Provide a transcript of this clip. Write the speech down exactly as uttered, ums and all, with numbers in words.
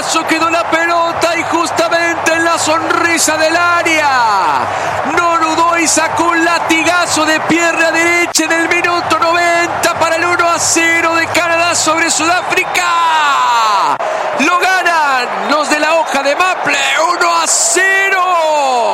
latigazo quedó la pelota y justamente en la sonrisa del área no dudó y sacó un latigazo de pierna derecha en el minuto noventa para el uno a cero de Canadá sobre Sudáfrica. Lo ganan los de la hoja de Maple, uno a cero.